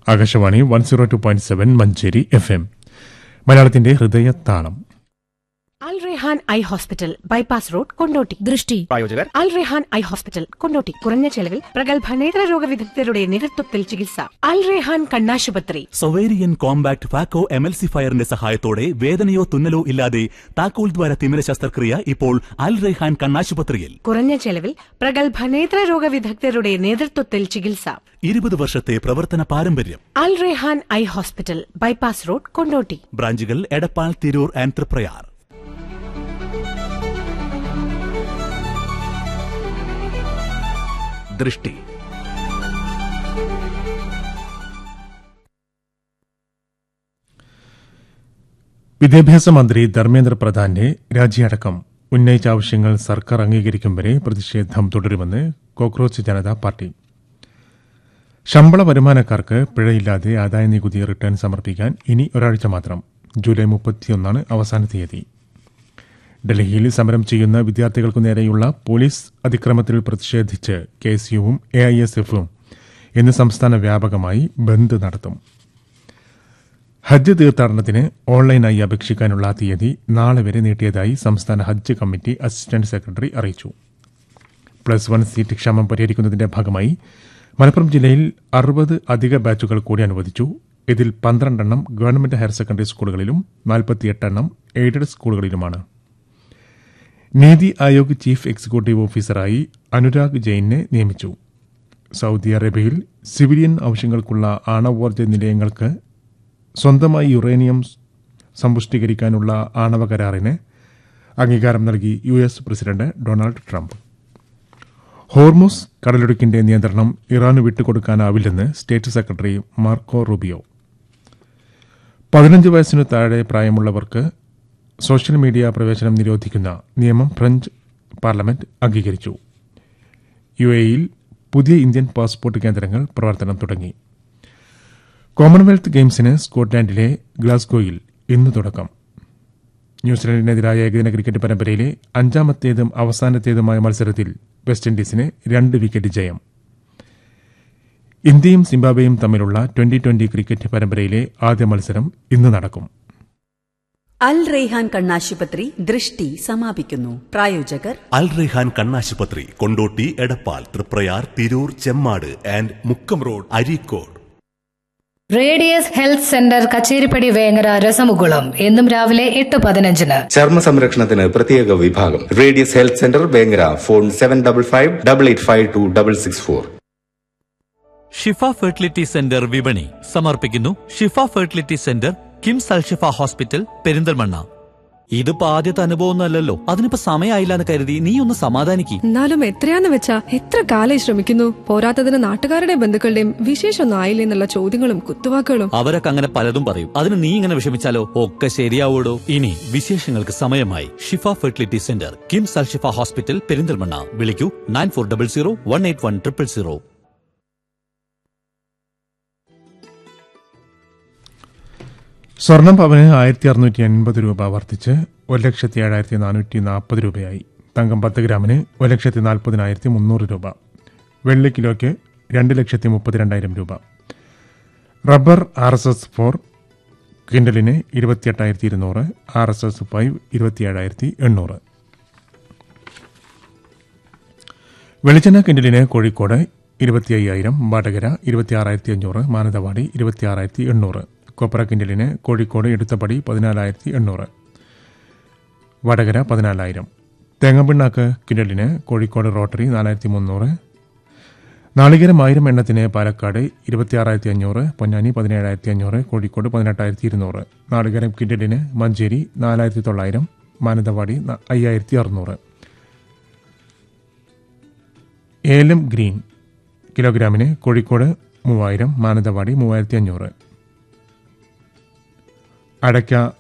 Akashvani 102.7 Manjeri FM. മലയാളത്തിന്റെ ഹൃദയത്താളം. അൽ Rehan eye hospital, bypass road, Kondotty. ദൃഷ്ടി പ്രായോജകർ അൽ റെഹാൻ ഐ ഹോസ്പിറ്റൽ, കൊണ്ടോട്ടി. കുറഞ്ഞ ചെലവിൽ പ്രഗത്ഭ നേത്രരോഗ വിദഗ്ധരുടെ നേതൃത്വത്തിൽ ചികിത്സ. അൽ റെഹാൻ കണ്ണാശുപത്രി. സൊവേരിയൻ കോമ്പാക്ട് ഫാക്കോ എമൽസിഫയറിന്റെ സഹായത്തോടെ വേദനയോ തുന്നലോ ഇല്ലാതെ താക്കോൽ ദ്വാര തിമിര ശസ്ത്രക്രിയ ഇപ്പോൾ അൽ റെഹാൻ കണ്ണാശുപത്രിയിൽ. കുറഞ്ഞ ചെലവിൽ പ്രഗത്ഭ നേത്രരോഗ വിദഗ്ധരുടെ നേതൃത്വത്തിൽ ചികിത്സ. 20 വർഷത്തെ പ്രവർത്തന പാരമ്പര്യം. അൽ Rehan eye hospital, bypass road, Kondotty. ബ്രാഞ്ചുകൾ എടപ്പാൾ, തിരൂർ ആൻഡ് തൃപ്രയാർ. ദൃഷ്ടി. വിദ്യാഭ്യാസ മന്ത്രി ധർമ്മേന്ദ്ര പ്രധാന്റെ രാജിയടക്കം ഉന്നയിച്ച ആവശ്യങ്ങൾ സർക്കാർ അംഗീകരിക്കും വരെ പ്രതിഷേധം തുടരുമെന്ന് കോക്രോച്ച് ജനതാ പാർട്ടി. ശമ്പള വരുമാനക്കാർക്ക് പിഴയില്ലാതെ ആദായനികുതി റിട്ടേൺ സമർപ്പിക്കാൻ ഇനി ഒരാഴ്ച മാത്രം. ജൂലൈ 31 അവസാന തീയതി. ഡൽഹിയിൽ സമരം ചെയ്യുന്ന വിദ്യാർത്ഥികൾക്കു നേരെയുള്ള പോലീസ് അതിക്രമത്തിൽ പ്രതിഷേധിച്ച് KSUവും AISFും ഇന്ന് സംസ്ഥാന വ്യാപകമായി ബന്ദ് നടത്തും. ഹജ്ജ് തീർത്ഥാടനത്തിന് ഓൺലൈനായി അപേക്ഷിക്കാനുള്ള തീയതി നാളെ വരെ നീട്ടിയതായി സംസ്ഥാന ഹജ്ജ് കമ്മിറ്റി അസിസ്റ്റന്റ് സെക്രട്ടറി അറിയിച്ചു. +1 സീറ്റ് ക്ഷാമം പരിഹരിക്കുന്നതിന്റെ ഭാഗമായി മലപ്പുറം ജില്ലയിൽ 60 അധിക ബാച്ചുകൾ കൂടി അനുവദിച്ചു. ഇതിൽ 12 ഗവൺമെന്റ് ഹയർ സെക്കൻഡറി സ്കൂളുകളിലും 48 aided സ്കൂളുകളിലുമാണ്. NITI Aayog chief executive ഓഫീസറായി അനുരാഗ് ജെയിനെ നിയമിച്ചു. സൌദി അറേബ്യയിൽ സിവിലിയൻ ആവശ്യങ്ങൾക്കുള്ള ആണവോർജ്ജ നിലയങ്ങൾക്ക് സ്വന്തമായി യുറേനിയം സമ്പുഷ്ടീകരിക്കാനുള്ള ആണവ കരാറിന് അംഗീകാരം നൽകി US president Donald Trump. Hormuz കടലിടുക്കിന്റെ നിയന്ത്രണം ഇറാന് വിട്ടുകൊടുക്കാനാവില്ലെന്ന് സ്റ്റേറ്റ് സെക്രട്ടറി മാർക്കോ റൂബിയോ. 15 വയസ്സിനു താഴെ പ്രായമുള്ളവർക്ക് സോഷ്യൽ മീഡിയ പ്രവേശനം നിരോധിക്കുന്ന നിയമം ഫ്രഞ്ച് പാർലമെന്റ് അംഗീകരിച്ചു. UAEയിൽ പുതിയ ഇന്ത്യൻ പാസ്പോർട്ട് കേന്ദ്രങ്ങൾ പ്രവർത്തനം തുടങ്ങി. കോമൺവെൽത്ത് ഗെയിംസിന് സ്കോട്ട്ലാൻഡിലെ ഗ്ലാസ്ഗോയിൽ ഇന്ന് തുടക്കം. ന്യൂസിലൻഡിനെതിരായ ഏകദിന ക്രിക്കറ്റ് പരമ്പരയിലെ 5ാമത്തേതും അവസാനത്തേതുമായ മത്സരത്തിൽ വെസ്റ്റ് ഇൻഡീസിന് 2 വിക്കറ്റ് ജയം. ഇന്ത്യയും സിംബാബ്വേയും തമ്മിലുള്ള 2020 ക്രിക്കറ്റ് പരമ്പരയിലെ ആദ്യ മത്സരം ഇന്ന് നടക്കും. അൽ റെയ്ഹാൻ കണ്ണാശുപത്രി ദൃഷ്ടി സമാപിക്കുന്നു. പ്രായോജകർ അൽ റെയ്ഹാൻ കണ്ണാശുപത്രി, Kondotty, Edappal, Triprayar, Tirur, Chemmad and Mukkam road, Areekode. Radius health centre, Kacheripadi, Vengara, രസമുകുളം. എന്നും രാവിലെ 8:15. ചർമ്മ സംരക്ഷണത്തിന് പ്രത്യേക വിഭാഗം. Radius health centre, Vengara. Phone 7555885264. ഷിഫ ഫെർട്ടിലിറ്റി സെന്റർ വിപണി സമർപ്പിക്കുന്നു. ഷിഫ fertility centre, KIMS Alshifa hospital, Perinthalmanna. ഇതിപ്പോ ആദ്യത്തെ അനുഭവമൊന്നുമല്ലല്ലോ. അതിനിപ്പോ സമയമായില്ല എന്ന് കരുതി നീ ഒന്ന് സമാധാനിക്ക്. എന്നാലും എത്രയാന്ന് വെച്ചാ എത്ര കാലായി ശ്രമിക്കുന്നു. പോരാത്തതിന് നാട്ടുകാരുടെയും ബന്ധുക്കളുടെയും വിശേഷമൊന്നും ആയില്ലേ എന്നുള്ള ചോദ്യങ്ങളും കുത്തുവാക്കുകളും. അവരൊക്കെ അങ്ങനെ പലതും പറയും. അതിന് നീ ഇങ്ങനെ വിഷമിച്ചാലോ? ഒക്കെ ശരിയാവൂടോ. ഇനി വിശേഷങ്ങൾക്ക് സമയമായി. ഷിഫ fertility centre, KIMS Alshifa hospital, Perinthalmanna. വിളിക്കൂ 9400181000. സ്വർണം പവന് 1680 രൂപ വർദ്ധിച്ച് 1,07,440 രൂപയായി. തങ്കം 10 ഗ്രാമിന് 1,40,300 രൂപ. വെള്ളി കിലോയ്ക്ക് 2,32,000 രൂപ. റബ്ബർ RSS-4 ക്വിന്റലിന് 28,200, RSS-5 27,800. വെളിച്ചെണ്ണ ക്വിന്റലിന് കോഴിക്കോട് 25,000, വടകര 26,500, മാനന്തവാടി 26,800. കൊപ്ര കിൻഡലിന് കോഴിക്കോട് എടുത്തപടി 14,800, വടകര 14,000. തേങ്ങാപ്പിണ്ണാക്ക് കിൻഡലിന് കോഴിക്കോട് റോട്ടറി 4,300. നാളികേരം 1000 എണ്ണത്തിന് പാലക്കാട് 26,500, പൊന്നാനി 17,500, കോഴിക്കോട് 18,200. നാളികേരം കിൻഡലിന് മഞ്ചേരി 4,900, മാനന്തവാടി 5,600. ഏലം ഗ്രീൻ കിലോഗ്രാമിന് കോഴിക്കോട് 3,000, മാനന്തവാടി 3,500. അടയ്ക്ക